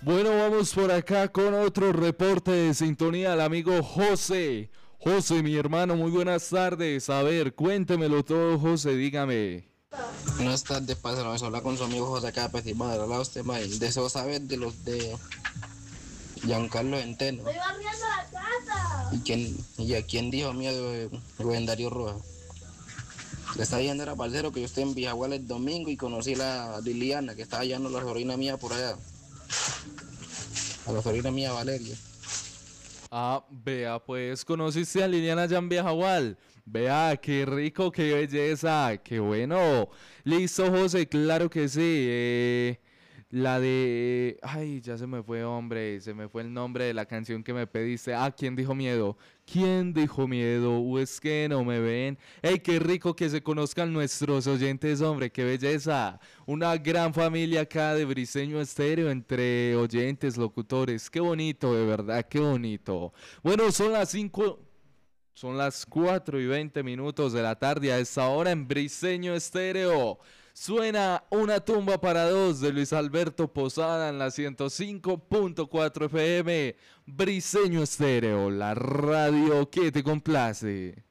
Bueno, vamos por acá con otro reporte de sintonía al amigo José. José, mi hermano, muy buenas tardes. A ver, cuéntemelo todo, José, dígame. Buenas tardes, parce, nos habla con su amigo José Cápez y madre, habla usted, mae. Deseo saber de los de Giancarlo Centeno. Estoy barriendo la casa. ¿Y a quién dijo miedo de Rubén Darío Rojas? Le está diciendo era parcero que yo estoy en Villagual el domingo y conocí a la Liliana que estaba hallando a la sobrina mía por allá. A la sobrina mía Valeria. Ah, vea, pues conociste a Liliana Jambiajahual. Vea, qué rico, qué belleza, qué bueno. Listo, José, claro que sí. La de... Ay, ya se me fue, hombre, se me fue el nombre de la canción que me pediste. Ah, ¿quién dijo miedo? ¿Quién dijo miedo? ¿O es que no me ven? ¡Ey, qué rico que se conozcan nuestros oyentes, hombre! ¡Qué belleza! Una gran familia acá de Briseño Estéreo entre oyentes, locutores. ¡Qué bonito, de verdad! ¡Qué bonito! Bueno, son las 5... Son las 4:20 de la tarde a esta hora en Briseño Estéreo. Suena Una tumba para dos de Luis Alberto Posada en la 105.4 FM. Briseño Estéreo, la radio que te complace.